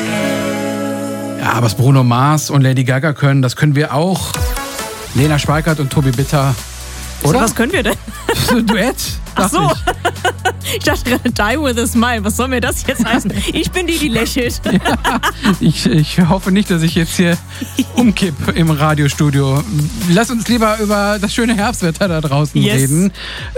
Ja, was Bruno Mars und Lady Gaga können, das können wir auch. Lena Schweikert und Tobi Bitter. Oder? So, was können wir denn? So ein Duett. Ach so. Ich dachte gerade, die with a smile. Was soll mir das jetzt heißen? Ich bin die lächelt. Ja, ich hoffe nicht, dass ich jetzt hier umkipp im Radiostudio. Lass uns lieber über das schöne Herbstwetter da draußen reden.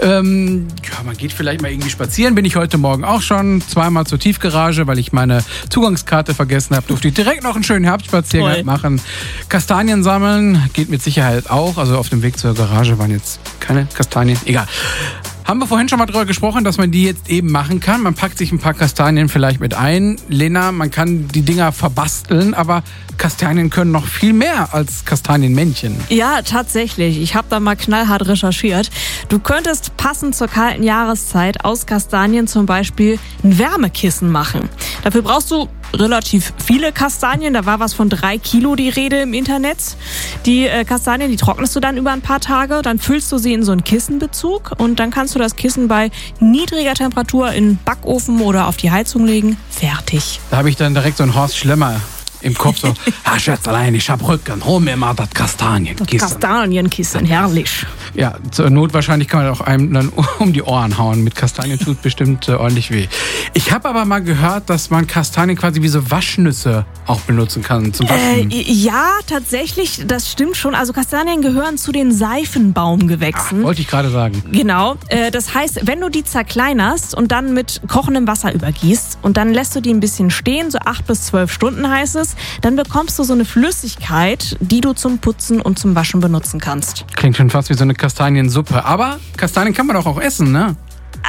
Man geht vielleicht mal irgendwie spazieren. Bin ich heute Morgen auch schon zweimal zur Tiefgarage, weil ich meine Zugangskarte vergessen habe. Durfte ich direkt noch einen schönen Herbstspaziergang machen. Kastanien sammeln geht mit Sicherheit auch. Also auf dem Weg zur Garage waren jetzt keine Kastanien. Egal. Haben wir vorhin schon mal drüber gesprochen, dass man die jetzt eben machen kann. Man packt sich ein paar Kastanien vielleicht mit ein. Lena, man kann die Dinger verbasteln, aber Kastanien können noch viel mehr als Kastanienmännchen. Ja, tatsächlich. Ich habe da mal knallhart recherchiert. Du könntest passend zur kalten Jahreszeit aus Kastanien zum Beispiel ein Wärmekissen machen. Dafür brauchst du relativ viele Kastanien. Da war was von 3 Kilo die Rede im Internet. Die Kastanien, die trocknest du dann über ein paar Tage. Dann füllst du sie in so einen Kissenbezug und dann kannst du das Kissen bei niedriger Temperatur in den Backofen oder auf die Heizung legen. Fertig. Da habe ich dann direkt so einen Horst Schlemmer im Kopf so, Schätzelein, ich hab Rücken, hol mir mal das Kastanienkissen. Kastanienkissen, herrlich. Ja, zur Not wahrscheinlich kann man auch einem dann um die Ohren hauen. Mit Kastanien tut bestimmt ordentlich weh. Ich habe aber mal gehört, dass man Kastanien quasi wie so Waschnüsse auch benutzen kann zum Waschen. Ja, tatsächlich, das stimmt schon. Also Kastanien gehören zu den Seifenbaumgewächsen. Wollte ich gerade sagen. Genau. Das heißt, wenn du die zerkleinerst und dann mit kochendem Wasser übergießt und dann lässt du die ein bisschen stehen, so 8 bis 12 Stunden heißt es, dann bekommst du so eine Flüssigkeit, die du zum Putzen und zum Waschen benutzen kannst. Klingt schon fast wie so eine Kastaniensuppe. Aber Kastanien kann man doch auch essen, ne?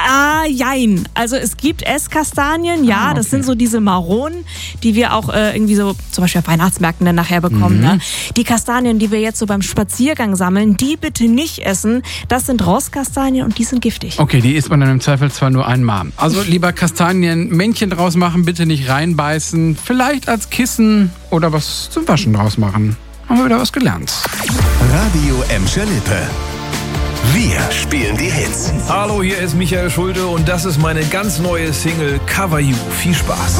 Jein. Also es gibt Esskastanien, ja, okay. Das sind so diese Maronen, die wir auch irgendwie so zum Beispiel auf Weihnachtsmärkten dann nachher bekommen. Ne? Die Kastanien, die wir jetzt so beim Spaziergang sammeln, die bitte nicht essen. Das sind Rostkastanien und die sind giftig. Okay, die isst man dann im Zweifel zwar nur einmal. Also lieber Kastanienmännchen draus machen, bitte nicht reinbeißen. Vielleicht als Kissen oder was zum Waschen draus machen. Haben wir wieder was gelernt. Radio Emscher Lippe. Wir spielen die Hits. Hallo, hier ist Michael Schulte und das ist meine ganz neue Single Cover You. Viel Spaß.